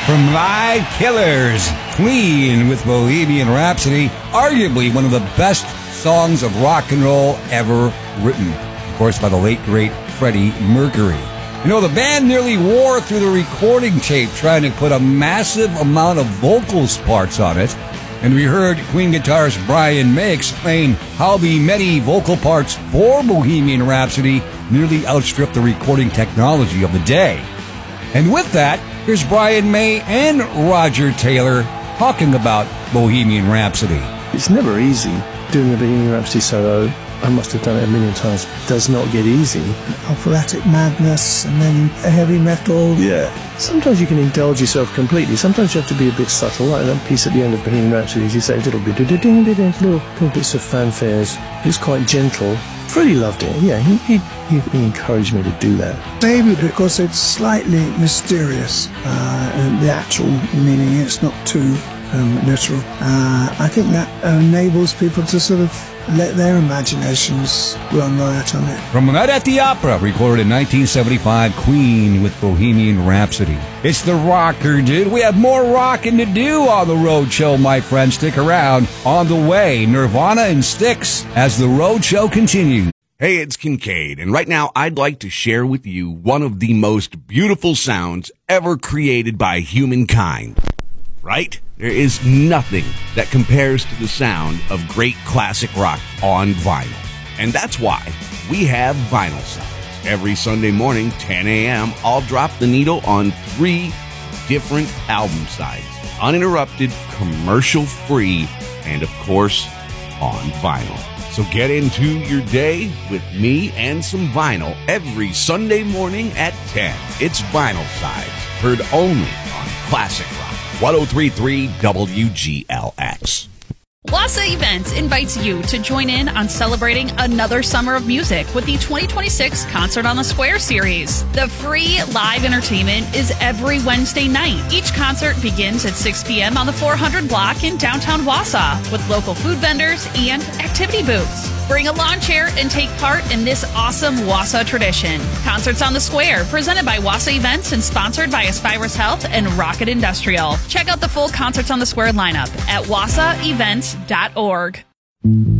From My Killers, Queen with Bohemian Rhapsody, arguably one of the best songs of rock and roll ever written, of course, by the late, great Freddie Mercury. You know, the band nearly wore through the recording tape trying to put a massive amount of vocals parts on it, and we heard Queen guitarist Brian May explain how the many vocal parts for Bohemian Rhapsody nearly outstripped the recording technology of the day. And with that, here's Brian May and Roger Taylor talking about Bohemian Rhapsody. It's never easy doing a Bohemian Rhapsody solo. I must have done it a million times. It does not get easy. Operatic madness and then heavy metal. Yeah. Sometimes you can indulge yourself completely. Sometimes you have to be a bit subtle. Like that piece at the end of Bohemian Rhapsody, you say a little bit, little bits of fanfares. It's quite gentle. Freddie loved it. Yeah, he encouraged me to do that. Maybe because it's slightly mysterious, the actual meaning, it's not too literal. I think that enables people to sort of let their imaginations run riot on it. From Night at the Opera, recorded in 1975, Queen with Bohemian Rhapsody. It's the rocker, dude. We have more rocking to do on the Road Show, my friends. Stick around. On the way, Nirvana and Styx as the Road Show continues. Hey, it's Kincaid, and right now I'd like to share with you one of the most beautiful sounds ever created by humankind. Right? There is nothing that compares to the sound of great classic rock on vinyl. And that's why we have Vinyl Sides. Every Sunday morning, 10 a.m., I'll drop the needle on 3 different album sides. Uninterrupted, commercial-free, and of course, on vinyl. So get into your day with me and some vinyl every Sunday morning at 10. It's Vinyl Sides, heard only on Classic Rock. 103.3 WGLX. Wassa Events invites you to join in on celebrating another summer of music with the 2026 Concert on the Square series. The free live entertainment is every Wednesday night. Each concert begins at 6 p.m. on the 400 block in downtown Wassa with local food vendors and activity booths. Bring a lawn chair and take part in this awesome Wassa tradition. Concerts on the Square, presented by Wassa Events and sponsored by Aspirus Health and Rocket Industrial. Check out the full Concerts on the Square lineup at wassaevents.org.